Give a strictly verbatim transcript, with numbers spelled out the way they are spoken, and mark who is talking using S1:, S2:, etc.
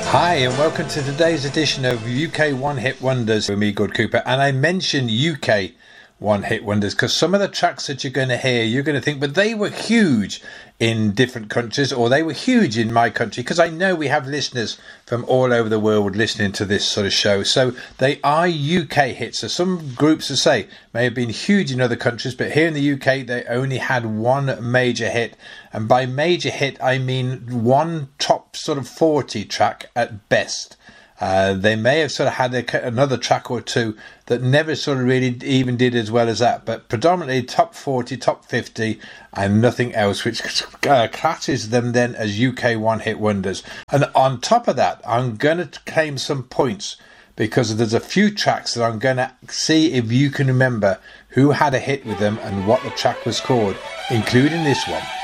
S1: Hi and welcome to today's edition of U K One Hit Wonders with me, Good Cooper. And I mention U K One Hit Wonders because some of the tracks that you're going to hear, you're going to think, but they were huge in different countries, or they were huge in my country, because I know we have listeners from all over the world listening to this sort of show. So they are U K hits. So some groups, to say, may have been huge in other countries, but here in the U K they only had one major hit. And by major hit I mean one top sort of forty track at best. Uh, they may have sort of had a, another track or two that never sort of really even did as well as that, but predominantly top forty, top fifty and nothing else, which uh, classes them then as U K One Hit Wonders. And on top of that, I'm going to claim some points because there's a few tracks that I'm going to see if you can remember who had a hit with them and what the track was called, including this one.